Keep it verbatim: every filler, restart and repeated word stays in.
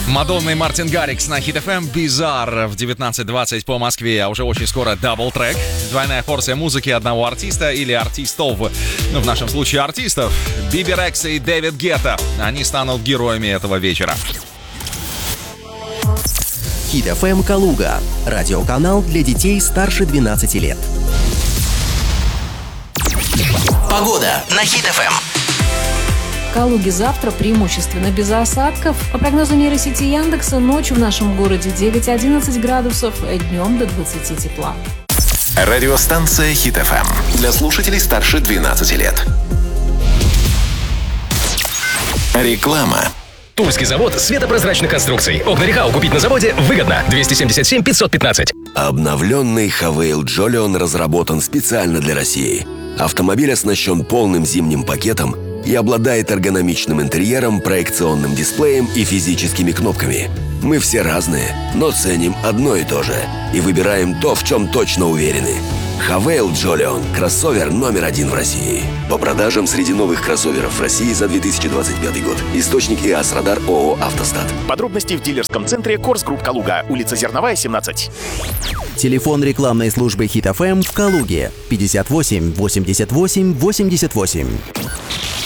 Мадонна и Мартин Гаррикс на Хит эф эм. Bizarre в девятнадцать двадцать по Москве, а уже очень скоро дабл-трек. Двойная порция музыки одного артиста или артистов. Ну, в нашем случае артистов. Биби Рекс и Дэвид Гетта. Они станут героями этого вечера. Хит эф эм Калуга. Радиоканал для детей старше двенадцати лет. Погода на Хит эф эм. В Калуге завтра преимущественно без осадков. По прогнозу нейросети Яндекса, ночью в нашем городе девять-одиннадцать градусов, днем до двадцати тепла. Радиостанция Хит эф эм. Для слушателей старше двенадцати лет. Реклама. Тульский завод светопрозрачных конструкций. Окна Рехау купить на заводе выгодно. двести семьдесят семь пятьсот пятнадцать. Обновленный Хавейл Джолион разработан специально для России. Автомобиль оснащен полным зимним пакетом и обладает эргономичным интерьером, проекционным дисплеем и физическими кнопками. Мы все разные, но ценим одно и то же. И выбираем то, в чем точно уверены. Хавейл Джолион – кроссовер номер один в России. По продажам среди новых кроссоверов в России за две тысячи двадцать пятый год. Источник ИАС Радар ООО «Автостат». Подробности в дилерском центре Корс Групп Калуга, улица Зерновая, семнадцать. Телефон рекламной службы Хит эф эм в Калуге пятьдесят восемь восемьдесят восемь восемьдесят восемь.